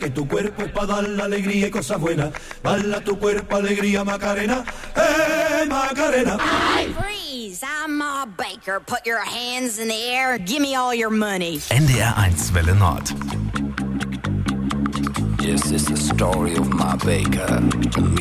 Que tu cuerpo es para dar la alegría y cosas buenas. Bala tu cuerpo, alegría, Macarena. Macarena! Freeze! I'm Ma Baker. Put your hands in the air. Give me all your money. NDR1 Welle Nord. This is the story of Ma Baker.